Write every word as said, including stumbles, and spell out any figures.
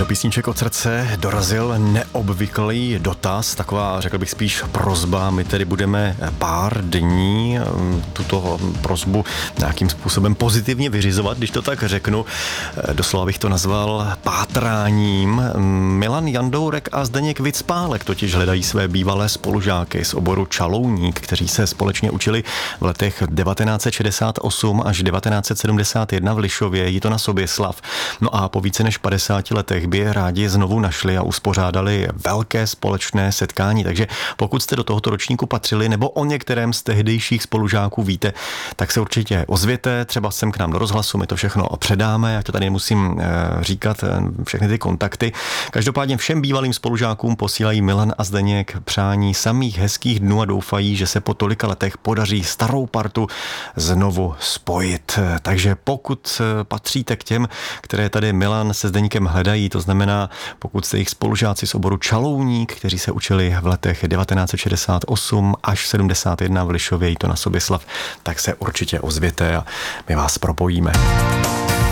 písniček od srdce dorazil neobvyklý dotaz, taková, řekl bych, spíš prosba. My tedy budeme pár dní tuto prosbu nějakým způsobem pozitivně vyřizovat, když to tak řeknu. Doslova bych to nazval pátráním. Milan Jandourek a Zdeněk Vicpálek totiž hledají své bývalé spolužáky z oboru Čalouník, kteří se společně učili v letech devatenáct set šedesát osm až devatenáct set sedmdesát jedna v Lišově, je to na Soběslav. No a po více než padesáti letech by je rádi znovu našli a uspořádali velké společné setkání. Takže pokud jste do tohoto ročníku patřili nebo o některém z tehdejších spolužáků víte, tak se určitě ozvěte, třeba sem k nám do rozhlasu, my to všechno předáme, já to tady musím říkat, všechny ty kontakty. Každopádně všem bývalým spolužákům posílají Milan a Zdeněk přání samých hezkých dnů a doufají, že se po tolika letech podaří starou partu znovu spojit. Takže pokud patříte k těm, které tady Milan se Zdeňkem hledají, to znamená, pokud jste jich spolužáci z oboru Čalouník, kteří se učili v letech devatenáct set šedesát osm až sedmdesát jedna v Lišově, je to na Soběslav, tak se určitě ozvěte a my vás propojíme.